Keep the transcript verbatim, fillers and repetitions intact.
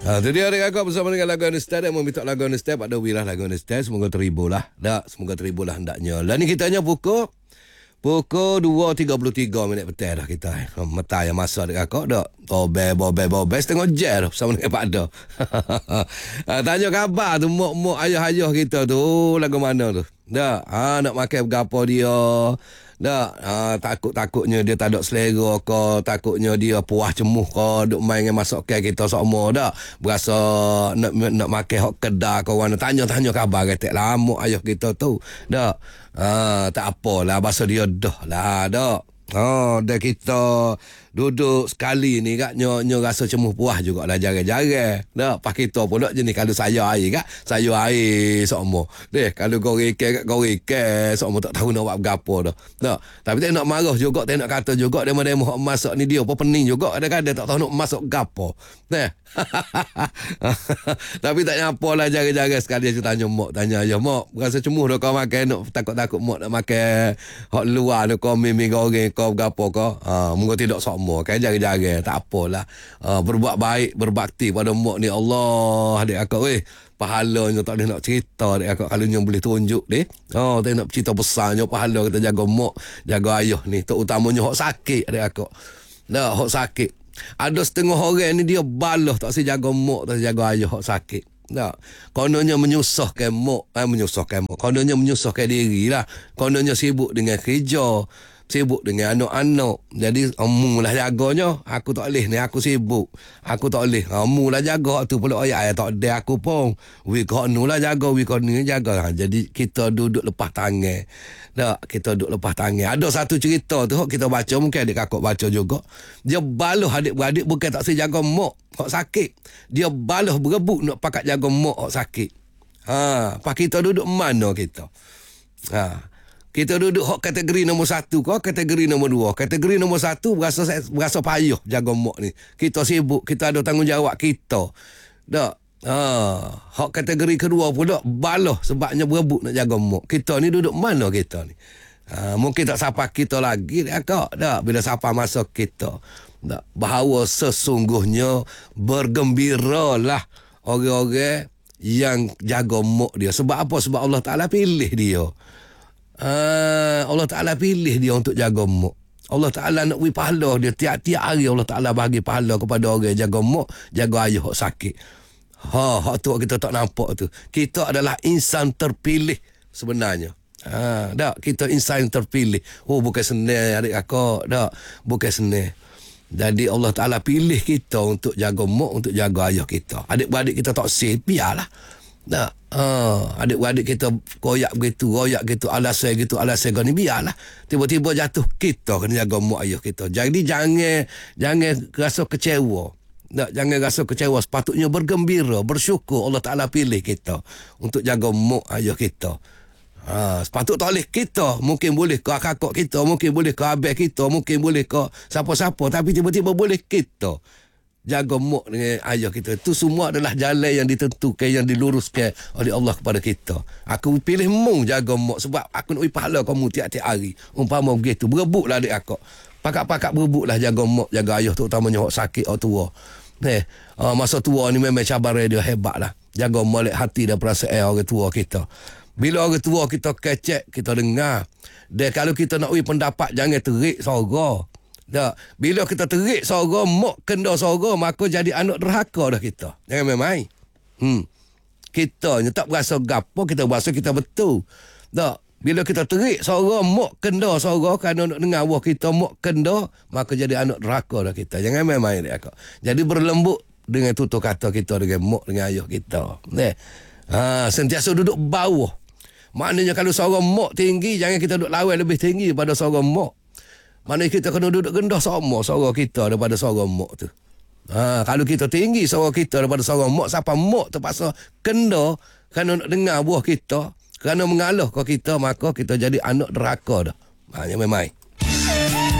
Ha, tu dia adik kakak bersama dengan lagu Understand. Yang meminta lagu Understand pada Wirah lagu Understand. Semoga terhibur lah. Tak, semoga terhibur lah hendaknya. Lah ni kita hanya pukul Pukul dua tiga puluh tiga minit petang dah kita. Mata yang masa adik kakak dah. Bobel, bobel, bobel. Setengah jam dah bersama dengan Pak Da. Tanya khabar tu mok-mok ayah-ayah kita tu. Lagu mana tu? Dah, ha, nak makan berapa dia. Dah, ha, takut-takutnya dia tak ada selera ke, takutnya dia puas cemuh ke, duk main dengan masakan kita semua dah. Berasa nak nak makan hok kedai ke mana. Tanya-tanya khabar ketek lama ayah kita tu. Dah. Ha, tak apalah bahasa dia dah lah dah. Ha, dah kita duduk sekali ni kak nyo nyo rasa cemuh puas jugalah jarang-jarang. Dah pas kita pula jenis kalau saya air kak, saya air semua. Deh kalau goreng kek goreng kek semua tak tahu nak buat gapo dah. Dah. Tapi tak nak marah juga, tak nak kata juga demo-demo hok masak ni dia apa pening juga kadang-kadang tak tahu nak masak gapo. Nah. Tapi tak nyapa lah jarang-jarang sekali saya tanya mak, tanya ayah mak, rasa cemuh dah kau makan nak takut-takut mak nak makan hok luar nak kau mimi goreng kau gapo kau. Ha, moga tidak semua kan jarang-jarang tak apalah. Ha, berbuat baik berbakti pada mak ni Allah adik akak weh. Pahalanya tak boleh nak cerita adik akak kalau nyo boleh tunjuk deh. Oh, tak nak cerita besarnya pahala kita jaga mak, jaga ayah ni terutamanya hok sakit adik akak. Dah hok sakit. Ada setengah orang ni dia balah tak si jaga mak, tak si jaga ayah hok sakit. Tak. Kononnya menyusahkan mak, eh, menyusahkan mak. Kononnya menyusahkan diri lah. Kononnya sibuk dengan kerja, sibuk dengan anak-anak. Jadi kamu lah jaganya. Aku tak boleh ni, aku sibuk. Aku tak boleh. Kamu lah jaga tu pula ayah, ayah tak ada aku pun. We kono lah jaga, we kono jaga. Ha, jadi kita duduk lepas tangan. Tak, kita duduk lepas tangan. Ada satu cerita tu kita baca, mungkin adik kakak baca juga. Dia baluh adik-beradik bukan tak sejaga mak hok sakit. Dia baluh berebut nak pakat jaga mak hok sakit. Ha, pas kita duduk mana kita? Ha. Kita duduk hok kategori nombor satu kau, kategori nombor dua. Kategori nombor satu berasa berasa payah jaga mak ni. Kita sibuk, kita ada tanggungjawab kita. Tak. Ha, hok kategori kedua pula balah sebabnya berebut nak jaga mak. Kita ni duduk mana kita ni? Ha, mungkin tak sapa kita lagi akak. Tak, bila sapa masa kita. Tak, bahawa sesungguhnya bergembiralah orang-orang yang jaga mak dia. Sebab apa? Sebab Allah Taala pilih dia. Uh, Allah Ta'ala pilih dia untuk jaga mak. Allah Ta'ala nak beri pahala dia. Tiap-tiap hari Allah Ta'ala bagi pahala kepada orang jaga mak, jaga ayah hok sakit. Ha, hak tu kita tak nampak tu. Kita adalah insan terpilih sebenarnya. Ha, tak, kita insan terpilih. Oh, bukan senang adik kakak. Tak, bukan senang. Jadi Allah Ta'ala pilih kita untuk jaga mak, untuk jaga ayah kita. Adik-beradik kita tak sih, biarlah. Tak. Ha, adik-adik kita koyak begitu, koyak gitu, alasan gitu, alasan kau ni biarlah. Tiba-tiba jatuh kita kena jaga mak ayah kita. Jadi jangan jangan rasa kecewa. Tak, jangan rasa kecewa. Sepatutnya bergembira, bersyukur Allah Ta'ala pilih kita untuk jaga mak ayah kita. Ha, sepatut tak boleh kita. Mungkin boleh ke kakak kita, mungkin boleh ke abang kita, mungkin boleh ke siapa-siapa, tapi tiba-tiba boleh kita jaga mak dengan ayah kita. Itu semua adalah jalan yang ditentukan, yang diluruskan oleh Allah kepada kita. Aku pilih mu jaga mak sebab aku nak beri pahala kamu tiap-tiap hari. Umpama begitu, berebutlah adik akak. Pakak-pakak berebutlah jaga mak, jaga ayah, terutamanya orang sakit, orang tua. Eh, uh, masa tua ni memang cabaran dia hebat lah. Jaga molek hati dan perasaan orang tua kita. Bila orang tua kita kecek, kita dengar. Dan kalau kita nak beri pendapat, jangan terik suara. Tak. Bila kita terik suara, mak kena suara, maka jadi anak derhaka dah kita. Jangan main-main. Hmm. Kita ni tak berasa gapo, kita berasa kita betul. Tak. Bila kita terik suara, mak kena suara, kerana nak dengar wah kita mak kena, maka jadi anak derhaka dah kita. Jangan main-main dia kak. Jadi berlembut dengan tutur kata kita dengan mak, dengan ayah kita. Eh. Ha, sentiasa duduk bawah. Maknanya kalau suara mak tinggi, jangan kita duduk lawan lebih tinggi daripada suara mak. Maknanya kita kena duduk rendah sama suara kita daripada suara mak tu. Ha, kalau kita tinggi suara kita daripada suara mak, siapa mak terpaksa kena kerana nak dengar buah kita, kerana mengalah ke kita, maka kita jadi anak derhaka dah. Ha, yang memang.